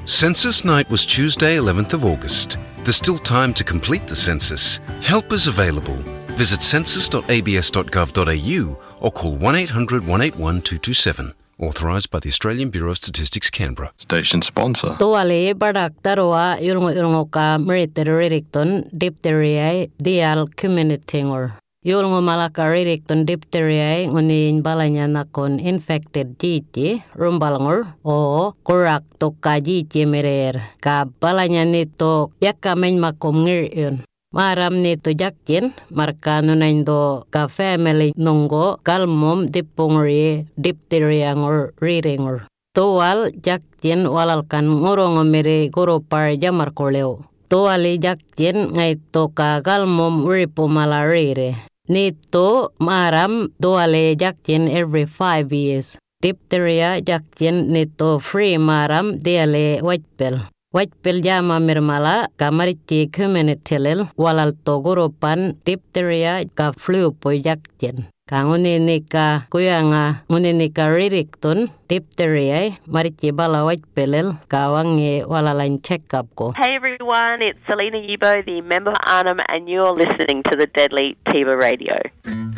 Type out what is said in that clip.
Census night was Tuesday, 11th of August. There's still time to complete the census. Help is available. Visit census.abs.gov.au or call 1-800-181-227. Authorised by the Australian Bureau of Statistics, Canberra. Station sponsor. Tuali badak tarwa yulngo ka meritererikton diphtheriae dial communitingor. Yulngo malaka ririkton diphtheriae ngunin balanya nakon infected jiti rumbalangor o kurak to ka jiti merer. Ka balanya nito yakamen makom ngir Maram nito jakkin markano naindo ka family nongo kalmom dipongri diphtheriangor riringor. Tuwal jakkin walalkan ngurong mere goropar jamar koleo. Tuwali jakkin ngaito ka kalmom ripomalarire. Nito maram tuwali jakkin every 5 years. Diphtheria jakkin nito free maram diale whitepel. Whitepel jama mirmala kamariti communitylil walal togoropan diphtheria ka flu po jakjen. Ka ngunini ka kuyanga ngunini ka ririkton diphtheria mariti bala whitepelil ka wangi walalain check-up ko. Hey everyone, it's Selena Yibo, the member of Arnhem, and you're listening to the Deadly Tiba Radio.